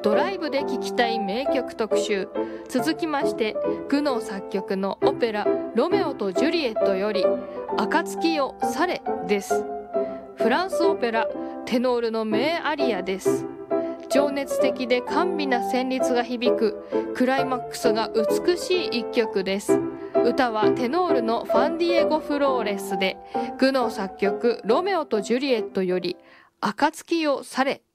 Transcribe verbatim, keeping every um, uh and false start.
ドライブで聴きたい名曲特集。続きましてグノー作曲のオペラロメオとジュリエットより暁よ去れです。フランスオペラテノールの名アリアです。情熱的で甘美な旋律が響くクライマックスが美しい一曲です。歌はテノールのファンディエゴ・フローレスで、グノー作曲ロメオとジュリエットより暁よ去れ。